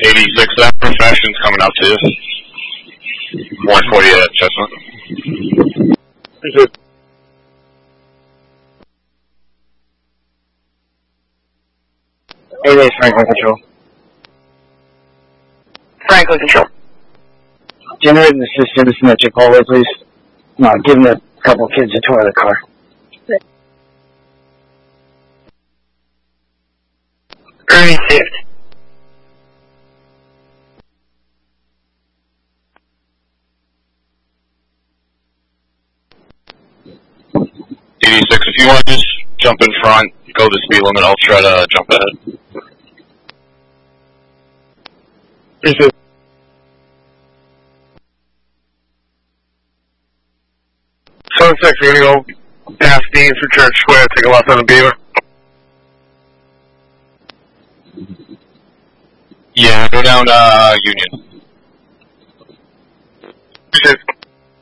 86, that profession's coming up to you. 148 at Chestnut. Hey, Franklin Control. Franklin Control. Generate an assistant at your hallway, please. No, giving a couple kids a toy of the car. Received. If you want to just jump in front, go the speed limit, I'll try to jump ahead. Received. Sunset, we're gonna go past Dean through Church Square, take a left on the Beaver. Yeah, go down Union. Received.